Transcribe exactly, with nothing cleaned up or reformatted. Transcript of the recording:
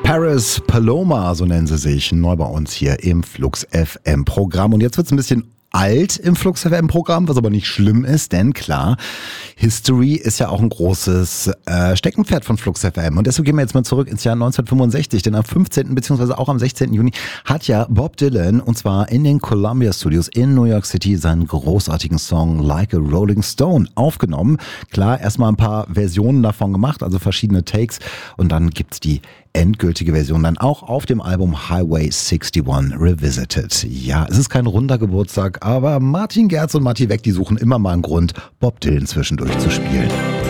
Paris Paloma, so nennen sie sich, neu bei uns hier im Flux F M Programm. Und jetzt wird's ein bisschen alt im Flux F M Programm, was aber nicht schlimm ist, denn klar, History ist ja auch ein großes äh, Steckenpferd von Flux F M. Und deshalb gehen wir jetzt mal zurück ins Jahr neunzehnhundertfünfundsechzig, denn am fünfzehnten beziehungsweise auch am sechzehnten Juni hat ja Bob Dylan, und zwar in den Columbia Studios in New York City, seinen großartigen Song Like a Rolling Stone aufgenommen. Klar, erstmal ein paar Versionen davon gemacht, also verschiedene Takes, und dann gibt's die endgültige Version dann auch auf dem Album Highway einundsechzig Revisited. Ja, es ist kein runder Geburtstag, aber Martin Gerz und Matti Weck, die suchen immer mal einen Grund, Bob Dylan zwischendurch zu spielen.